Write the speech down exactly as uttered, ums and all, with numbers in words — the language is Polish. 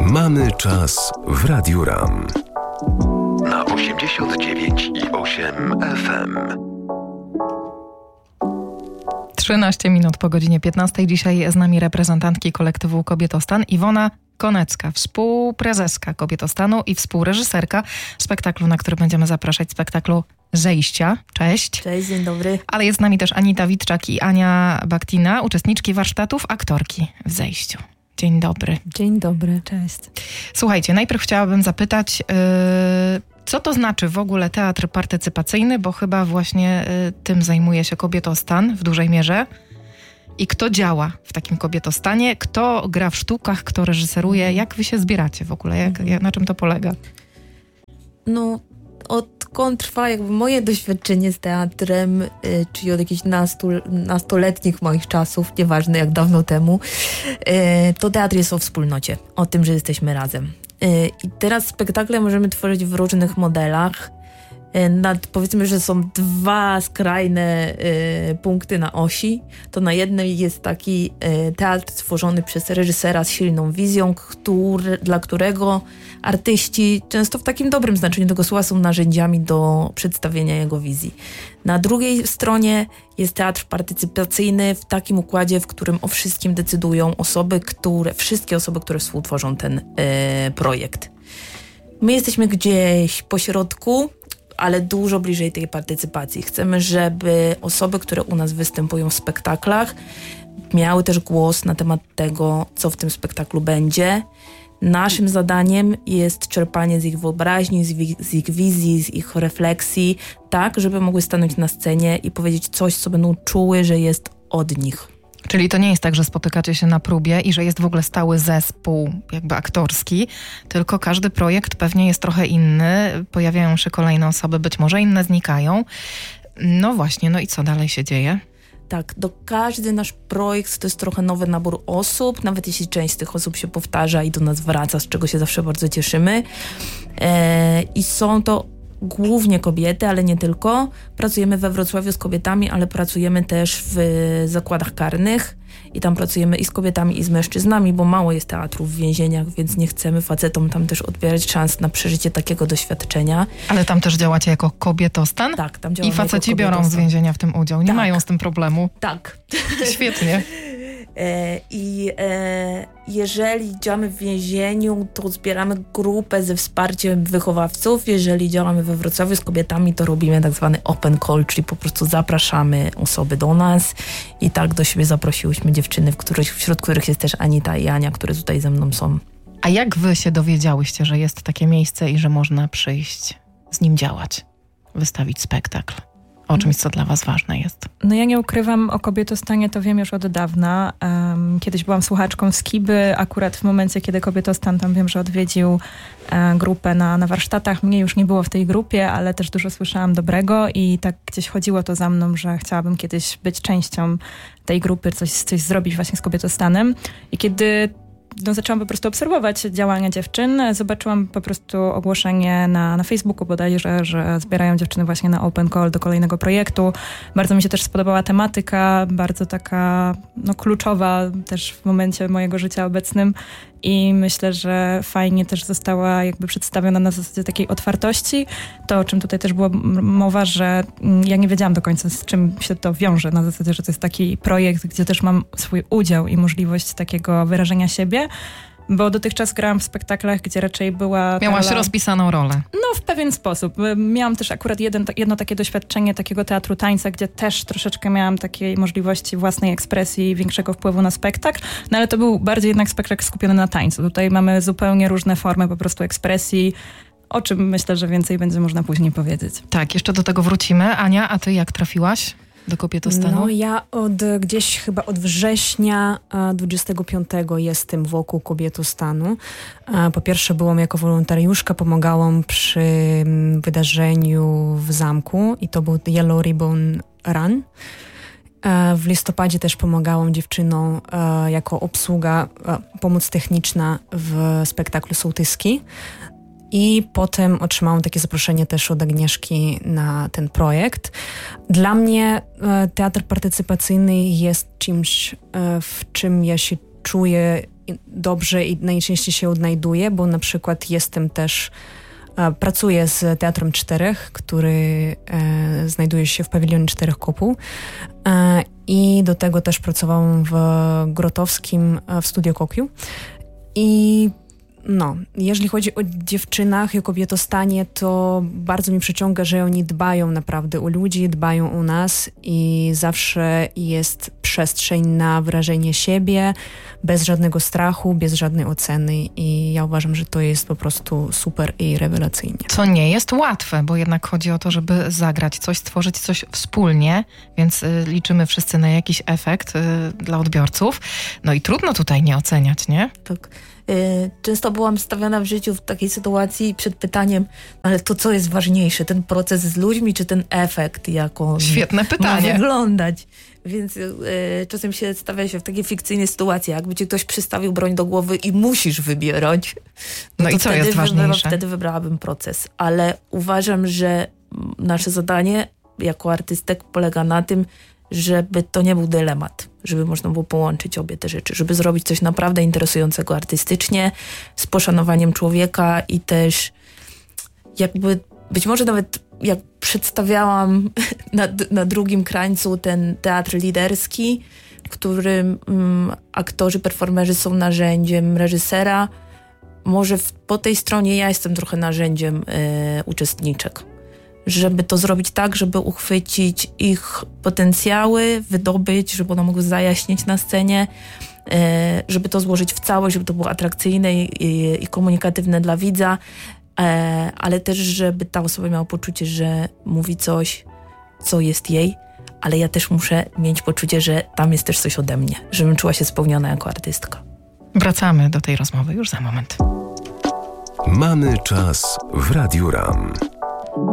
Mamy czas w Radiu RAM. Na osiemdziesiąt dziewięć i osiem F M. trzynaście minut po godzinie piętnastej. Dzisiaj z nami reprezentantki kolektywu Kobietostan Iwona Konecka, współprezeska Kobietostanu i współreżyserka spektaklu, na który będziemy zapraszać, spektaklu Zejścia. Cześć. Cześć, dzień dobry. Ale jest z nami też Anita Witczak i Ania Baktina, uczestniczki warsztatów aktorki w Zejściu. Dzień dobry. Dzień dobry, cześć. Słuchajcie, najpierw chciałabym zapytać, yy, co to znaczy w ogóle teatr partycypacyjny, bo chyba właśnie yy, tym zajmuje się Kobietostan w dużej mierze. I kto działa w takim Kobietostanie? Kto gra w sztukach? Kto reżyseruje? Jak wy się zbieracie w ogóle? Jak, jak, na czym to polega? No, odkąd trwa jakby moje doświadczenie z teatrem, y, czyli od jakichś nastu, nastoletnich moich czasów, nieważne jak dawno temu, y, to teatr jest o wspólnocie, o tym, że jesteśmy razem. Y, I teraz spektakle możemy tworzyć w różnych modelach. Nad, powiedzmy, że są dwa skrajne y, punkty na osi. To na jednej jest taki y, teatr stworzony przez reżysera z silną wizją, który, dla którego artyści, często w takim dobrym znaczeniu tego słowa, są narzędziami do przedstawienia jego wizji. Na drugiej stronie jest teatr partycypacyjny w takim układzie, w którym o wszystkim decydują osoby, które, wszystkie osoby, które współtworzą ten y, projekt. My jesteśmy gdzieś po środku, ale dużo bliżej tej partycypacji. Chcemy, żeby osoby, które u nas występują w spektaklach, miały też głos na temat tego, co w tym spektaklu będzie. Naszym zadaniem jest czerpanie z ich wyobraźni, z ich, z ich wizji, z ich refleksji, tak, żeby mogły stanąć na scenie i powiedzieć coś, co będą czuły, że jest od nich. Czyli to nie jest tak, że spotykacie się na próbie i że jest w ogóle stały zespół jakby aktorski, tylko każdy projekt pewnie jest trochę inny, pojawiają się kolejne osoby, być może inne znikają. No właśnie, no i co dalej się dzieje? Tak, do każdy nasz projekt to jest trochę nowy nabór osób, nawet jeśli część z tych osób się powtarza i do nas wraca, z czego się zawsze bardzo cieszymy. E, I są to głównie kobiety, ale nie tylko. Pracujemy we Wrocławiu z kobietami, ale pracujemy też w zakładach karnych i tam pracujemy i z kobietami, i z mężczyznami, bo mało jest teatrów w więzieniach, więc nie chcemy facetom tam też odbierać szans na przeżycie takiego doświadczenia. Ale tam też działacie jako Kobietostan? Tak, tam działamy i faceci jako biorą z więzienia w tym udział, nie tak. mają z tym problemu. Tak. Świetnie. E, I e, jeżeli działamy w więzieniu, to zbieramy grupę ze wsparciem wychowawców. Jeżeli działamy we Wrocławiu z kobietami, to robimy tak zwany open call, czyli po prostu zapraszamy osoby do nas. I tak do siebie zaprosiłyśmy dziewczyny, w których, wśród których jest też Anita i Ania, które tutaj ze mną są. A jak wy się dowiedziałyście, że jest takie miejsce i że można przyjść z nim działać, wystawić spektakl? O czymś, co dla was ważne jest. No ja nie ukrywam, o Kobietostanie to wiem już od dawna. Um, kiedyś byłam słuchaczką Skiby, akurat w momencie, kiedy Kobietostan tam wiem, że odwiedził e, grupę na, na warsztatach. Mnie już nie było w tej grupie, ale też dużo słyszałam dobrego i tak gdzieś chodziło to za mną, że chciałabym kiedyś być częścią tej grupy, coś, coś zrobić właśnie z Kobietostanem. I kiedy no, zaczęłam po prostu obserwować działania dziewczyn. Zobaczyłam po prostu ogłoszenie na, na Facebooku bodajże, że zbierają dziewczyny właśnie na open call do kolejnego projektu. Bardzo mi się też spodobała tematyka, bardzo taka no, kluczowa też w momencie mojego życia obecnym i myślę, że fajnie też została jakby przedstawiona na zasadzie takiej otwartości. To, o czym tutaj też była mowa, że ja nie wiedziałam do końca, z czym się to wiąże, na zasadzie, że to jest taki projekt, gdzie też mam swój udział i możliwość takiego wyrażenia siebie, bo dotychczas grałam w spektaklach, gdzie raczej była... Miałaś rola... rozpisaną rolę. No, w pewien sposób. Miałam też akurat jeden, jedno takie doświadczenie takiego teatru tańca, gdzie też troszeczkę miałam takiej możliwości własnej ekspresji i większego wpływu na spektakl, no ale to był bardziej jednak spektakl skupiony na tańcu. Tutaj mamy zupełnie różne formy po prostu ekspresji, o czym myślę, że więcej będzie można później powiedzieć. Tak, jeszcze do tego wrócimy. Ania, a ty jak trafiłaś do Kobietostanu? No ja od gdzieś chyba od września dwudziestego piątego jestem wokół Kobietostanu. Po pierwsze byłam jako wolontariuszka, pomagałam przy wydarzeniu w zamku i to był Yellow Ribbon Run. W listopadzie też pomagałam dziewczynom jako obsługa, pomoc techniczna w spektaklu Sołtyski. I potem otrzymałam takie zaproszenie też od Agnieszki na ten projekt. Dla mnie teatr partycypacyjny jest czymś, w czym ja się czuję dobrze i najczęściej się odnajduję, bo na przykład jestem też, pracuję z Teatrem Czterech, który e, znajduje się w pawilionie Czterech Kopuł e, i do tego też pracowałam w Grotowskim w Studio Kokiu. I no, jeżeli chodzi o dziewczynach i o kobietostanie, to bardzo mi przyciąga, że oni dbają naprawdę o ludzi, dbają o nas i zawsze jest przestrzeń na wyrażenie siebie, bez żadnego strachu, bez żadnej oceny i ja uważam, że to jest po prostu super i rewelacyjnie. Co nie jest łatwe, bo jednak chodzi o to, żeby zagrać coś, stworzyć coś wspólnie, więc y, liczymy wszyscy na jakiś efekt y, dla odbiorców. No i trudno tutaj nie oceniać, nie? Tak. Y, często byłam stawiana w życiu w takiej sytuacji przed pytaniem, ale to co jest ważniejsze, ten proces z ludźmi, czy ten efekt, jak on Świetne pytanie. ma wyglądać? Więc y, czasem się stawia się w takiej fikcyjnej sytuacji, jakby ci ktoś przystawił broń do głowy i musisz wybierać. No, no to i co wtedy jest ważniejsze? Wybrała, wtedy wybrałabym proces. Ale uważam, że nasze zadanie jako artystek polega na tym, żeby to nie był dylemat, żeby można było połączyć obie te rzeczy, żeby zrobić coś naprawdę interesującego artystycznie, z poszanowaniem człowieka i też jakby być może nawet jak przedstawiałam na, na drugim krańcu ten teatr liderski, w którym mm, aktorzy, performerzy są narzędziem reżysera, może w, po tej stronie ja jestem trochę narzędziem y, uczestniczek. Żeby to zrobić tak, żeby uchwycić ich potencjały, wydobyć, żeby one mogły zajaśnieć na scenie, e, żeby to złożyć w całość, żeby to było atrakcyjne i, i, i komunikatywne dla widza, e, ale też, żeby ta osoba miała poczucie, że mówi coś, co jest jej, ale ja też muszę mieć poczucie, że tam jest też coś ode mnie, żebym czuła się spełniona jako artystka. Wracamy do tej rozmowy już za moment. Mamy czas w Radiu RAM.